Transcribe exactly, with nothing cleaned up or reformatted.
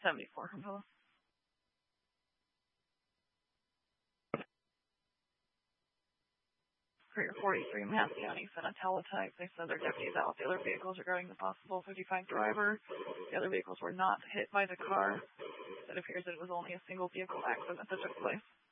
seventy-four from Philip. Career forty-three, Mass County sent a teletype. They said their deputies out with the other vehicles regarding the possible fifty-five driver. The other vehicles were not hit by the car. It appears that it was only a single vehicle accident that took place.